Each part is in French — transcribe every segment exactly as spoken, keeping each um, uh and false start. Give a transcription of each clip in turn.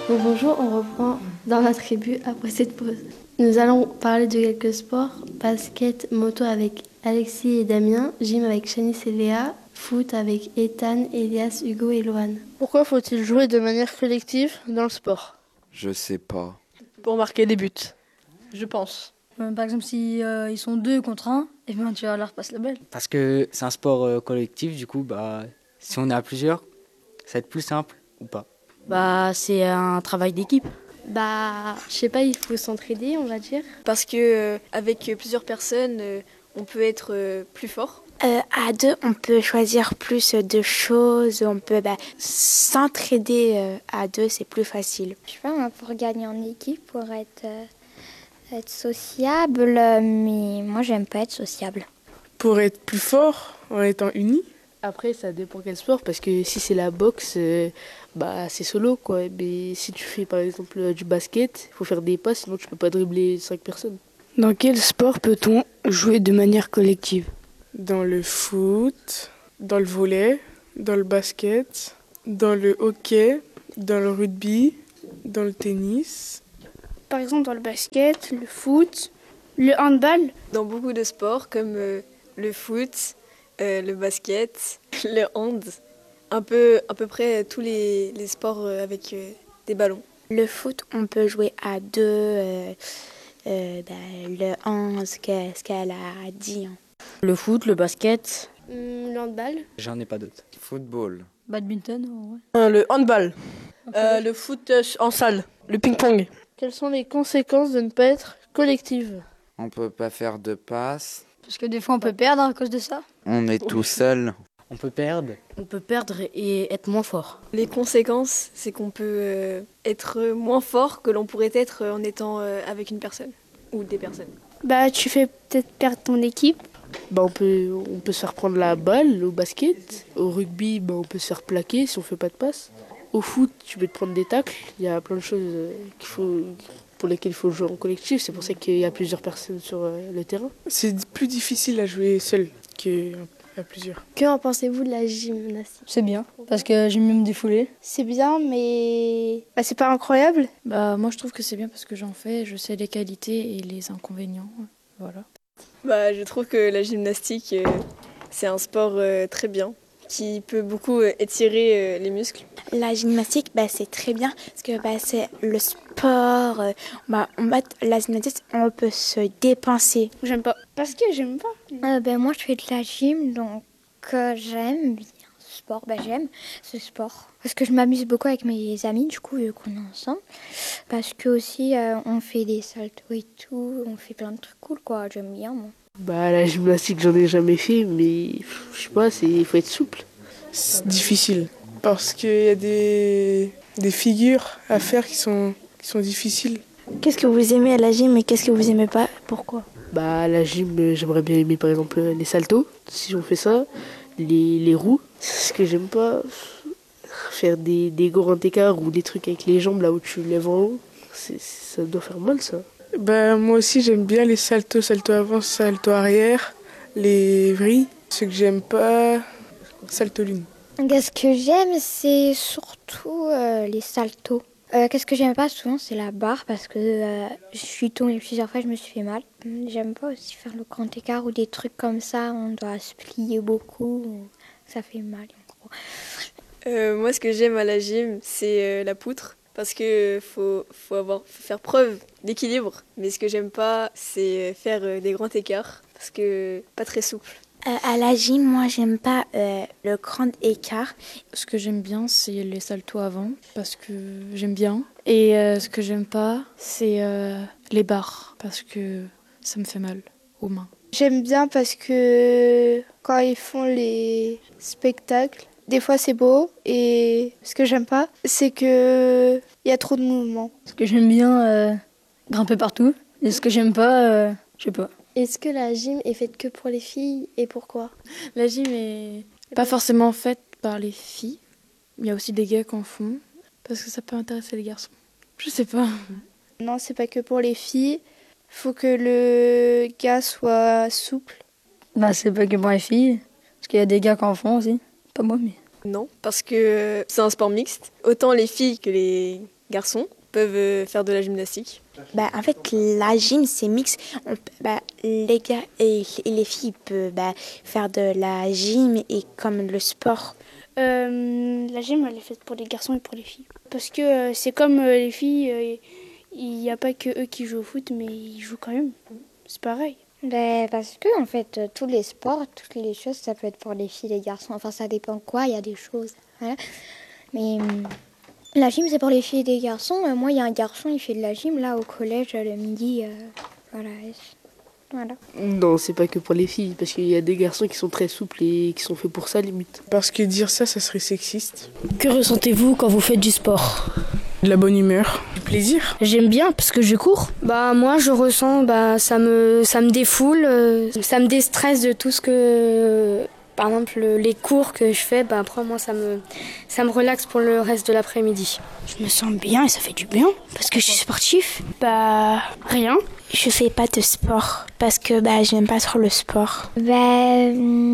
Bon, bonjour, on reprend dans la tribu après cette pause. Nous allons parler de quelques sports, basket, moto avec Alexis et Damien, gym avec Shanice et Léa, foot avec Ethan, Elias, Hugo et Lohan. Pourquoi faut-il jouer de manière collective dans le sport? Je sais pas. Pour marquer des buts, je pense. Euh, par exemple, si euh, ils sont deux contre un, et ben tu vas leur passer la balle. Parce que c'est un sport euh, collectif, du coup, bah, si on est à plusieurs, ça va être plus simple ou pas. Bah, c'est un travail d'équipe. Bah, je sais pas, il faut s'entraider, on va dire. Parce que euh, avec plusieurs personnes, euh, on peut être euh, plus fort. Euh, à deux, on peut choisir plus de choses, on peut bah, s'entraider euh, à deux, c'est plus facile. Je sais pas, pour gagner en équipe, pour être, euh, être sociable, mais moi j'aime pas être sociable. Pour être plus fort en étant unis. Après, ça dépend quel sport, parce que si c'est la boxe, euh, bah c'est solo quoi. Mais si tu fais par exemple euh, du basket, il faut faire des passes, sinon tu peux pas dribbler cinq personnes. Dans quel sport peut-on jouer de manière collective? Dans le foot, dans le volley, dans le basket, dans le hockey, dans le rugby, dans le tennis. Par exemple dans le basket, le foot, le handball. Dans beaucoup de sports comme euh, le foot, euh, le basket, le hand, un peu à peu près tous les, les sports euh, avec euh, des ballons. Le foot, on peut jouer à deux, euh, euh, bah, le hand, ce qu'elle, ce qu'elle a dit. Hein. Le foot, le basket. Hum, le handball. J'en ai pas d'autres. Football. Badminton, ouais. Euh, le handball, euh, le foot euh, en salle, le ping-pong. Quelles sont les conséquences de ne pas être collective? On peut pas faire de passes. Parce que des fois on peut perdre à cause de ça. On est tout seul. On peut perdre. On peut perdre et être moins fort. Les conséquences, c'est qu'on peut euh, être moins fort que l'on pourrait être en étant euh, avec une personne ou des personnes. Bah tu fais peut-être perdre ton équipe. Bah on peut, on peut se faire prendre la balle au basket. Au rugby, bah on peut se faire plaquer si on fait pas de passe. Au foot, tu peux te prendre des tacles. Il y a plein de choses qu'il faut, pour lesquelles il faut jouer en collectif. C'est pour ça qu'il y a plusieurs personnes sur le terrain. C'est plus difficile à jouer seul qu'à plusieurs. Que en pensez-vous de la gymnastique? C'est bien, parce que j'aime me défouler. C'est bien, mais bah, c'est pas incroyable. Bah moi je trouve que c'est bien parce que j'en fais, je sais les qualités et les inconvénients. Voilà. Bah, je trouve que la gymnastique, euh, c'est un sport euh, très bien, qui peut beaucoup euh, étirer euh, les muscles. La gymnastique, bah, c'est très bien parce que bah, c'est le sport. Euh, bah, on bat, la gymnastique, on peut se dépenser. J'aime pas. Parce que j'aime pas. Euh, ben, moi je fais de la gym, donc euh, j'aime bien ce sport. Ben, j'aime ce sport. Parce que je m'amuse beaucoup avec mes amis, du coup, vu qu'on est ensemble. Parce que aussi, euh, on fait des saltos et tout, on fait plein de trucs cool, quoi. J'aime bien, moi. Bah la gymnastique, j'en ai jamais fait, mais je sais pas, il faut être souple. C'est difficile parce qu'il y a des, des figures à faire qui sont, qui sont difficiles. Qu'est-ce que vous aimez à la gym et qu'est-ce que vous aimez pas? Pourquoi? Bah la gym, j'aimerais bien aimer par exemple les saltos, si on fait ça, les, les roues. Ce que j'aime pas, faire des, des grands écarts ou des trucs avec les jambes là où tu lèves en haut, c'est, ça doit faire mal ça. Bah, moi aussi j'aime bien les saltos, saltos avant, saltos arrière, les vrilles. Ce que j'aime pas, salto lune. Qu'est-ce que j'aime, c'est surtout euh, les saltos. Euh, Qu'est-ce que j'aime pas souvent, c'est la barre parce que euh, je suis tombée plusieurs fois, je me suis fait mal. J'aime pas aussi faire le grand écart ou des trucs comme ça, on doit se plier beaucoup, ça fait mal en gros. Euh, moi, ce que j'aime à la gym, c'est euh, la poutre. Parce que faut, faut, avoir, faut faire preuve d'équilibre. Mais ce que j'aime pas, c'est faire euh, des grands écarts. Parce que pas très souple. Euh, à la gym, moi, j'aime pas euh, le grand écart. Ce que j'aime bien, c'est les saltos avant, parce que j'aime bien. Et euh, ce que j'aime pas, c'est euh, les barres, parce que ça me fait mal aux mains. J'aime bien parce que quand ils font les spectacles, des fois c'est beau, et ce que j'aime pas, c'est que il y a trop de mouvements. Ce que j'aime bien, euh, grimper partout. Et ce que j'aime pas, euh, je sais pas. Est-ce que la gym est faite que pour les filles et pourquoi? La gym est pas forcément faite par les filles. Il y a aussi des gars qui en font, parce que ça peut intéresser les garçons. Je sais pas. Non, c'est pas que pour les filles. Faut que le gars soit souple. Bah, c'est pas que pour les filles, parce qu'il y a des gars qui en font aussi. Pas moi, mais... Non, parce que c'est un sport mixte. Autant les filles que les garçons peuvent euh, faire de la gymnastique. Bah, en fait, la gym, c'est mix. On, bah, les gars et, et les filles peuvent bah, faire de la gym et comme le sport. Euh, la gym, elle est faite pour les garçons et pour les filles. Parce que euh, c'est comme euh, les filles, euh, il n'y a pas que eux qui jouent au foot, mais ils jouent quand même. C'est pareil. Ben, parce que, en fait, euh, tous les sports, toutes les choses, ça peut être pour les filles et les garçons. Enfin, ça dépend quoi, il y a des choses. Voilà. Mais hum, la gym, c'est pour les filles et les garçons. Euh, moi, il y a un garçon, il fait de la gym, là, au collège, le midi. Euh, voilà. Voilà. Non, c'est pas que pour les filles, parce qu'il y a des garçons qui sont très souples et qui sont faits pour ça, limite. Parce que dire ça, ça serait sexiste. Que ressentez-vous quand vous faites du sport? De la bonne humeur, du plaisir. J'aime bien parce que je cours. Bah moi je ressens bah ça me ça me défoule, euh, ça me déstresse de tout ce que euh, par exemple les cours que je fais, bah après moi ça me ça me relaxe pour le reste de l'après-midi. Je me sens bien et ça fait du bien parce que je suis sportif. Bah rien. Je fais pas de sport parce que bah j'aime pas trop le sport. Ben,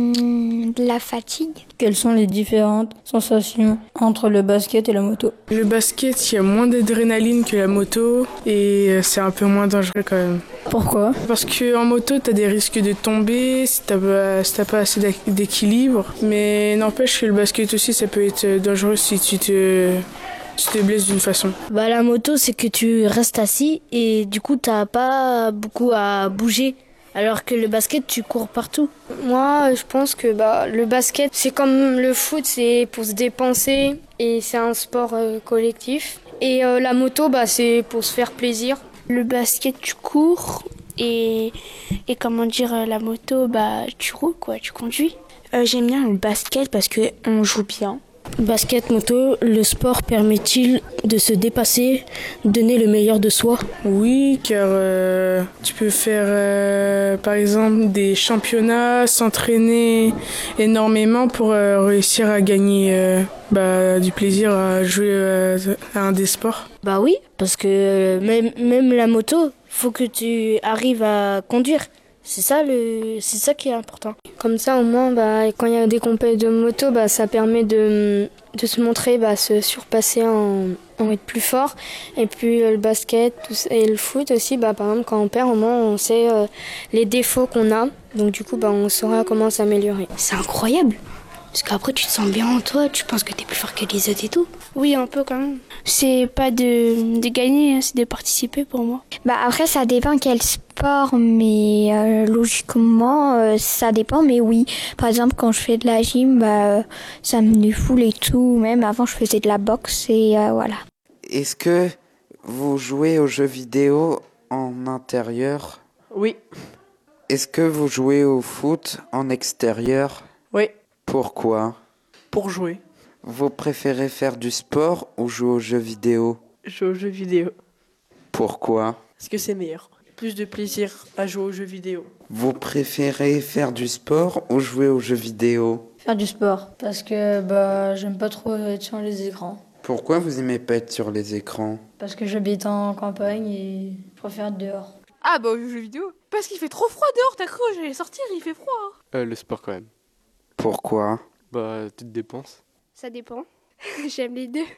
hum, de la fatigue. Quelles sont les différentes sensations entre le basket et la moto? Le basket, il y a moins d'adrénaline que la moto et c'est un peu moins dangereux quand même. Pourquoi? Parce qu'en moto, t'as des risques de tomber si t'as pas, si t'as pas assez d'équilibre. Mais n'empêche que le basket aussi, ça peut être dangereux si tu te... tu te blesses d'une façon. Bah la moto c'est que tu restes assis et du coup t'as pas beaucoup à bouger. Alors que le basket, tu cours partout. Moi, je pense que bah, le basket, c'est comme le foot, c'est pour se dépenser et c'est un sport euh, collectif. Et euh, la moto, bah, c'est pour se faire plaisir. Le basket, tu cours et, et comment dire, la moto, bah, tu roules, quoi, tu conduis. Euh, j'aime bien le basket parce qu'on joue bien. Basket, moto, le sport permet-il de se dépasser, donner le meilleur de soi? Oui, car euh, tu peux faire euh, par exemple des championnats, s'entraîner énormément pour euh, réussir à gagner euh, bah, du plaisir à jouer euh, à un des sports. Bah oui, parce que même, même la moto, faut que tu arrives à conduire. C'est ça, le, c'est ça qui est important. Comme ça, au moins, bah, quand il y a des compétitions de moto, bah, ça permet de, de se montrer, bah, se surpasser, en, en être plus fort. Et puis le basket tout ça, et le foot aussi, bah, par exemple, quand on perd, au moins, on sait euh, les défauts qu'on a. Donc du coup, bah, on saura comment s'améliorer. C'est incroyable. Parce qu'après, tu te sens bien en toi, tu penses que t'es plus fort que les autres et tout. Oui, un peu quand même. C'est pas de, de gagner, c'est de participer pour moi. Bah après, ça dépend quel sport, mais euh, logiquement, euh, ça dépend, mais oui. Par exemple, quand je fais de la gym, bah, ça me défoule et tout. Même avant, je faisais de la boxe et euh, voilà. Est-ce que vous jouez aux jeux vidéo en intérieur? Oui. Est-ce que vous jouez au foot en extérieur? Oui. Pourquoi? Pour jouer. Vous préférez faire du sport ou jouer aux jeux vidéo? Jouer aux jeux vidéo. Pourquoi? Parce que c'est meilleur. Plus de plaisir à jouer aux jeux vidéo. Vous préférez faire du sport ou jouer aux jeux vidéo? Faire du sport, parce que bah, j'aime pas trop être sur les écrans. Pourquoi vous aimez pas être sur les écrans? Parce que j'habite en campagne et je préfère être dehors. Ah bah aux jeux vidéo. Parce qu'il fait trop froid dehors, t'as cru j'allais sortir, il fait froid. Euh, le sport quand même. Pourquoi? Bah, tu te dépenses. Ça dépend. J'aime les deux.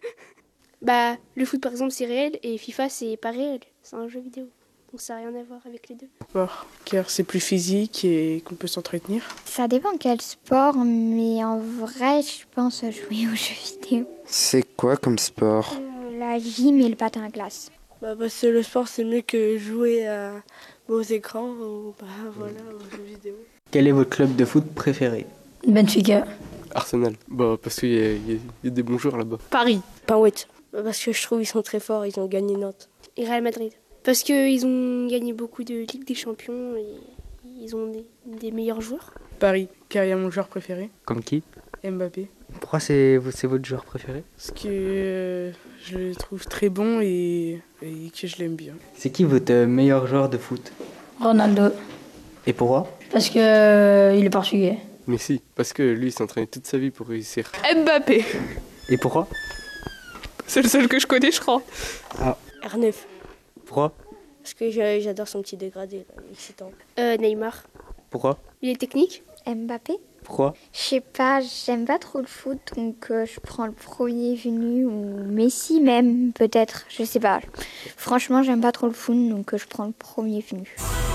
Bah, le foot par exemple c'est réel et FIFA c'est pas réel, c'est un jeu vidéo. Donc ça n'a rien à voir avec les deux. Sport, car c'est plus physique et qu'on peut s'entretenir. Ça dépend quel sport, mais en vrai, je pense jouer aux jeux vidéo. C'est quoi comme sport? Euh, la gym et le patin à glace. Bah parce que le sport c'est mieux que jouer à, aux écrans ou bah voilà aux jeux vidéo. Quel est votre club de foot préféré? Benfica. Arsenal. Bah parce qu'il y, y, y a des bons joueurs là-bas. Paris. Panouet. Parce que je trouve qu'ils sont très forts, ils ont gagné Nantes. Et Real Madrid. Parce qu'ils ont gagné beaucoup de Ligue des Champions et ils ont des, des meilleurs joueurs. Paris, car il y a mon joueur préféré. Comme qui? Mbappé. Pourquoi c'est, c'est votre joueur préféré? Parce que euh, je le trouve très bon et, et que je l'aime bien. C'est qui votre meilleur joueur de foot? Ronaldo. Et pourquoi? Parce que euh, il est portugais. Mais si, parce que lui il s'entraîne toute sa vie pour réussir. Mbappé. Et pourquoi? C'est le seul que je connais, je crois. Ah. R neuf. Pourquoi? Parce que j'adore son petit dégradé, là, excitant. Euh, Neymar. Pourquoi? Il est technique. Mbappé. Pourquoi? Je sais pas, j'aime pas trop le foot, donc euh, je prends le premier venu, ou Messi même, peut-être, je sais pas. Franchement, j'aime pas trop le foot, donc euh, je prends le premier venu.